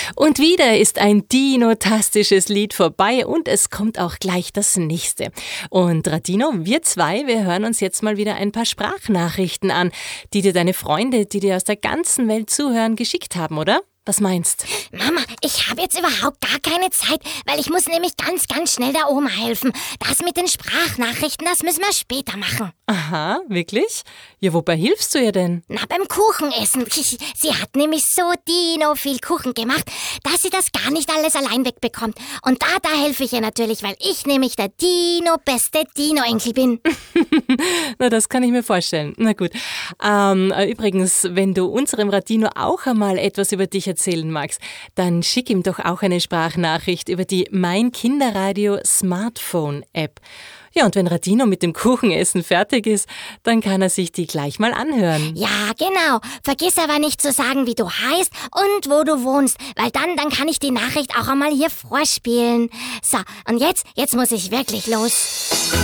Und wieder ist ein dinotastisches Lied vorbei und es kommt auch gleich das nächste. Und Radino, wir zwei, wir hören uns jetzt mal wieder ein paar Sprachnachrichten an, die dir deine Freunde, die dir aus der ganzen Welt zuhören, geschickt haben, oder? Was meinst? Mama, ich habe jetzt überhaupt gar keine Zeit, weil ich muss nämlich ganz schnell der Oma helfen. Das mit den Sprachnachrichten, das müssen wir später machen. Aha, wirklich? Ja, wobei hilfst du ihr denn? Na, beim Kuchenessen. Sie hat nämlich so viel Kuchen gemacht, dass sie das gar nicht alles allein wegbekommt. Und da helfe ich ihr natürlich, weil ich nämlich der beste Dino-Enkel bin. Na, das kann ich mir vorstellen. Na gut. Übrigens, wenn du unserem Radino auch einmal etwas über dich erzählen magst, dann schick ihm doch auch eine Sprachnachricht über die Mein Kinderradio Smartphone App. Ja, und wenn Radino mit dem Kuchenessen fertig ist, dann kann er sich die gleich mal anhören. Ja, genau. Vergiss aber nicht zu sagen, wie du heißt und wo du wohnst, weil dann kann ich die Nachricht auch einmal hier vorspielen. So, und jetzt muss ich wirklich los.